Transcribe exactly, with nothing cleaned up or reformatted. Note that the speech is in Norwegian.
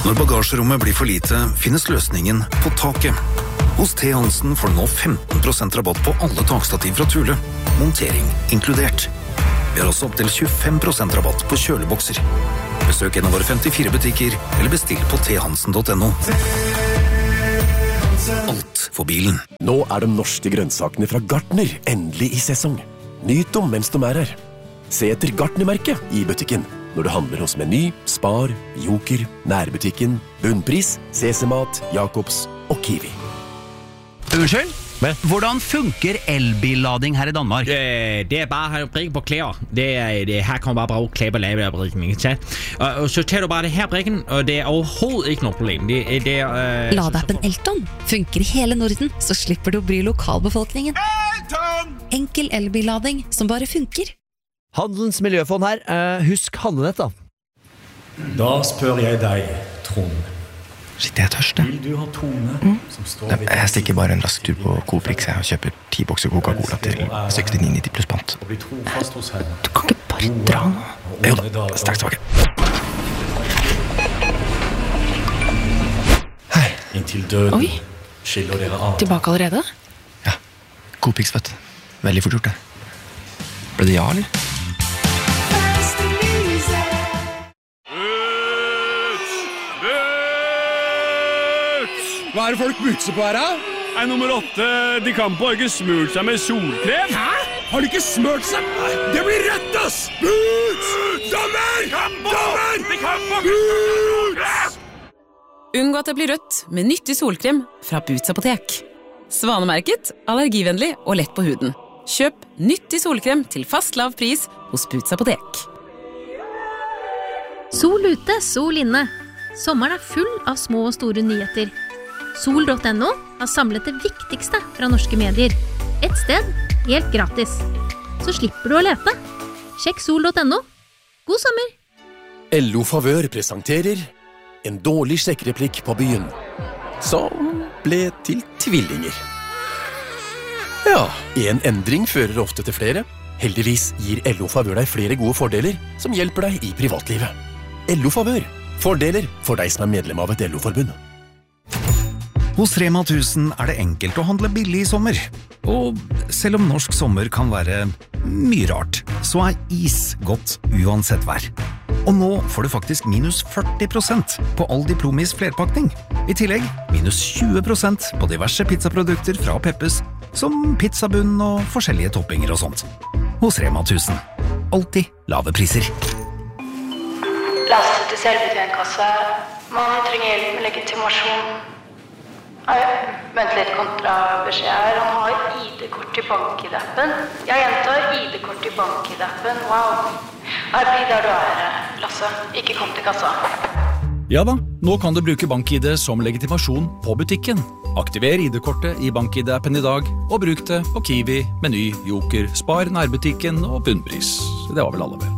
Når bagasjerommet blir for lite, finnes løsningen på taket. Hos T. Hansen får du nå femten prosent rabatt på alle takstativ fra Thule. Montering inkludert. Vi har også opp til tjuefem prosent rabatt på kjølebokser. Besøk en av våre femtifire butikker, eller bestill på t hansen punktum no. Alt for bilen. Nå er de norske grønnsakene fra Gartner endelig i sesong. Nyt dem mens de er her. Se etter Gartner-merket i butikken. Når du handler hos Meny, Spar, Joker, Nærbutikken, Bunnpris, Sesemat, Jacobs og Kiwi. Unnskyld? Men? Hvordan funker elbillading her i Danmark? Det, det er bare at brikke på klær. Det er, det, her kan man bare bruge klær på lave af brikken, ikke sant? Og, og så tager du bare det her brikken, og det er overhovedet ikke noget problem. Det, det er, øh, Ladeappen Elton funker i hele Norden, så slipper du å bry lokalbefolkningen. Elton! Enkel elbillading som bare funker. Handelens miljøfond her. Uh, husk handlenett da. Da spør jeg deg, Trond. Shit, jeg er tørst, jeg. Vil du ha Tone Mm. som står ved Jeg stikker bare en rask tur på Coop-Rix og kjøper ti bokser Coca-Cola til sekstini nitti pluss pant. og bli trofast hos henne? Du kan ikke bare dra nå. Jo da, straks tilbake. Hei. Inntil døden Oi. skiller dere av. Tilbake allerede? Ja, Coop-Rix, vet du. Veldig fort gjort det. Ble det ja, eller? Hva er det folk bukser på her, da? Nei, nummer åtte, de kan på ikke smurt seg med solkrem. Hæ? Har de ikke smurt seg? Det blir rett, ass! Boots! Dommer! Dommer! De kan på Boots! Unngå at det blir rødt med nyttig solkrem fra Boots apotek. Svanemerket, allergivennlig og lett på huden. Kjøp nyttig solkrem til fast lav pris hos Boots apotek. Sol ute, sol inne. Sommeren er full av små og store nyheter. sol punktum no har samlet det viktigste fra norske medier. Et sted, helt gratis. Så slipper du å lete. Sjekk sol punktum no. God sommer! L O Favør presenterer en dårlig sjekkreplikk på byen, som ble til tvillinger. Ja, en endring fører ofte til flere. Heldigvis gir L O Favør deg flere gode fordeler som hjelper deg i privatlivet. L O Favør. Fordeler for deg som er medlem av et L O-forbund. Hos Rema tusen er det enkelt å handle billig i sommer. Og selv om norsk sommer kan være mye rart, så er is godt uansett vær. Og nå får du faktisk minus førti prosent på all Diplomis flerpakning. I tillegg minus tjue prosent på diverse pizzaprodukter fra Peppes, som pizzabunn og forskjellige toppinger og sånt. Hos Rema tusen. Alltid lave priser. Lastet til selvbetjentkasse. Man trenger hjelp med legitimasjon. Nei, vent litt kontrabeskjed her. Han har I D-kort i bank-I-D-appen. Jeg gjentar I D-kort i bank-I-D-appen. Wow. Nei, bli der du er, Lasse. Ikke kom til kassa. Ja da, nå kan du bruke bank-I D som legitimasjon på butikken. Aktiver I D-kortet i bank-I D-appen i dag, og bruk det på Kiwi, Meny, Joker, Spar, Nærbutikken og Bunnpris. Det var vel alle vel.